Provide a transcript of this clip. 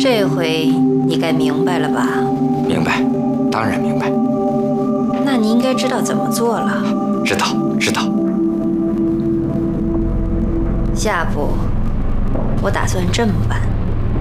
这回你该明白了吧？ 明白，当然明白。 那你应该知道怎么做了。 知道，知道。 下步，我打算这么办。